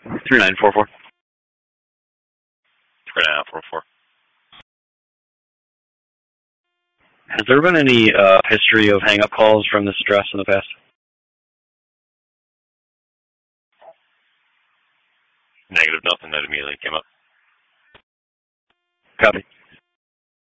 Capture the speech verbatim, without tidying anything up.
three nine four four. three nine four four. Has there been any uh, history of hang-up calls from this address in the past? Negative, nothing that immediately came up. Copy.